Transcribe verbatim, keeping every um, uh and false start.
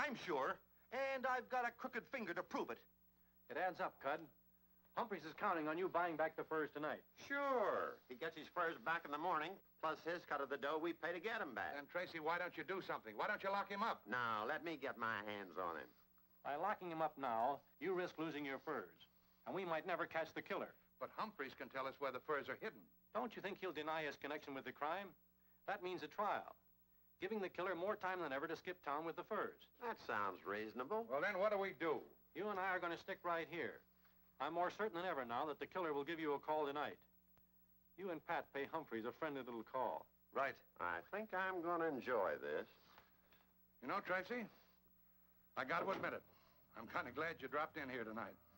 I'm sure. And I've got a crooked finger to prove it. It adds up, Cud. Humphreys is counting on you buying back the furs tonight. Sure. He gets his furs back in the morning, plus his cut of the dough we pay to get him back. Then, Tracy, why don't you do something? Why don't you lock him up? Now, let me get my hands on him. By locking him up now, you risk losing your furs. And we might never catch the killer. But Humphreys can tell us where the furs are hidden. Don't you think he'll deny his connection with the crime? That means a trial, giving the killer more time than ever to skip town with the furs. That sounds reasonable. Well, then what do we do? You and I are going to stick right here. I'm more certain than ever now that the killer will give you a call tonight. You and Pat pay Humphreys a friendly little call. Right. I think I'm going to enjoy this. You know, Tracy, I got to admit it. I'm kind of glad you dropped in here tonight.